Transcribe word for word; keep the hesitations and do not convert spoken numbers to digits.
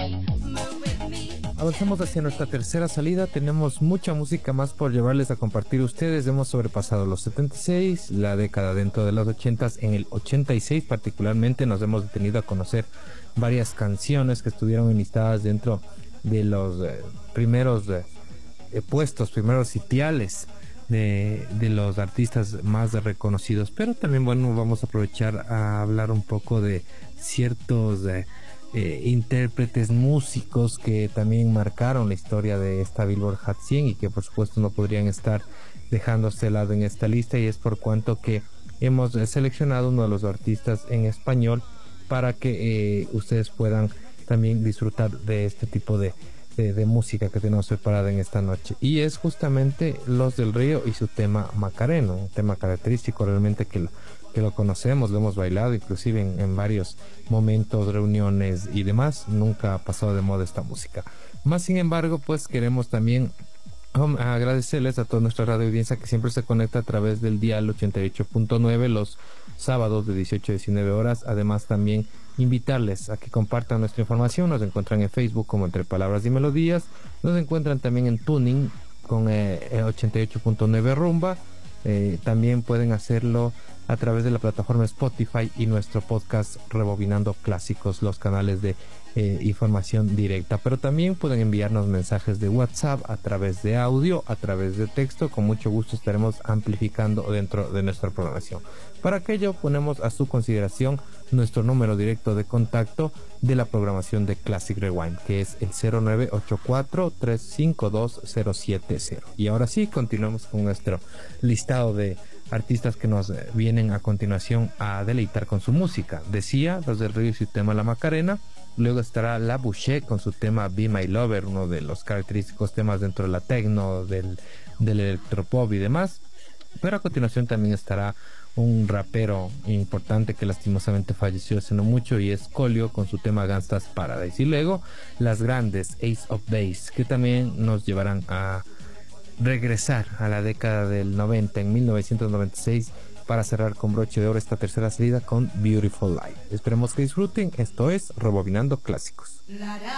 Avanzamos hacia nuestra tercera salida. Tenemos mucha música más por llevarles a compartir ustedes. Hemos sobrepasado los setenta y seis, la década dentro de los ochentas. En el ochenta y seis particularmente nos hemos detenido a conocer varias canciones que estuvieron enlistadas dentro de los eh, primeros eh, puestos, primeros sitiales de, de los artistas más reconocidos. Pero también, bueno, vamos a aprovechar a hablar un poco de ciertos eh, eh, intérpretes, músicos que también marcaron la historia de esta Billboard Hot cien y que por supuesto no podrían estar dejándose de lado en esta lista, y es por cuanto que hemos eh, seleccionado uno de los artistas en español para que eh, ustedes puedan también disfrutar de este tipo de De, de música que tenemos preparada en esta noche, y es justamente Los del Río y su tema Macarena, un tema característico realmente que lo, que lo conocemos, lo hemos bailado inclusive en, en varios momentos, reuniones y demás. Nunca ha pasado de moda esta música. Más sin embargo, pues queremos también um, agradecerles a toda nuestra radio audiencia que siempre se conecta a través del dial ochenta y ocho punto nueve los sábados de dieciocho a diecinueve horas. Además, también invitarles a que compartan nuestra información. Nos encuentran en Facebook como Entre Palabras y Melodías. Nos encuentran también en Tuning con eh, ochenta y ocho punto nueve Rumba. Eh, también pueden hacerlo a través de la plataforma Spotify y nuestro podcast Rebobinando Clásicos, los canales de eh, información directa. Pero también pueden enviarnos mensajes de WhatsApp a través de audio, a través de texto. Con mucho gusto estaremos amplificando dentro de nuestra programación. Para aquello ponemos a su consideración nuestro número directo de contacto de la programación de Classic Rewind, que es el cero nueve ocho cuatro, tres cinco dos, cero siete cero. Y ahora sí, continuamos con nuestro listado de artistas que nos vienen a continuación a deleitar con su música. Decía, Los del Río y su tema La Macarena. Luego estará La Bouché con su tema Be My Lover, uno de los característicos temas dentro de la techno, del, del electropop y demás. Pero a continuación también estará un rapero importante que lastimosamente falleció hace no mucho, y es Colio con su tema Gangsta's Paradise. Y luego las grandes Ace of Base, que también nos llevarán a regresar a la década del noventa, en mil novecientos noventa y seis, para cerrar con broche de oro esta tercera salida con Beautiful Life. Esperemos que disfruten. Esto es Rebobinando Clásicos.